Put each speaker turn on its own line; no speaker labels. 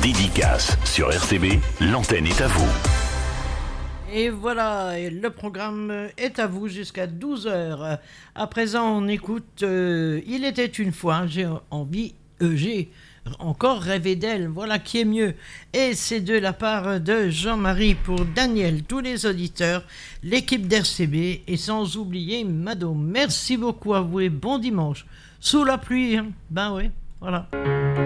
dédicace. Sur RCB, l'antenne est à vous.
Et voilà, et le programme est à vous jusqu'à 12h. À présent, on écoute Il était une fois, j'ai encore rêvé d'elle, voilà qui est mieux. Et c'est de la part de Jean-Marie pour Daniel, tous les auditeurs, l'équipe d'RCB et sans oublier Mado. Merci beaucoup à vous et bon dimanche. Sous la pluie, hein. Ben oui, voilà.